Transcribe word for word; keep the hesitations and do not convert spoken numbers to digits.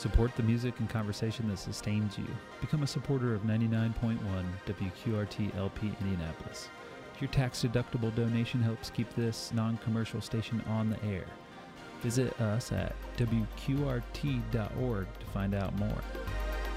Support the music and conversation that sustains you. Become a supporter of ninety-nine point one W Q R T L P Indianapolis. Your tax-deductible donation helps keep this non-commercial station on the air. Visit us at W Q R T dot org to find out more.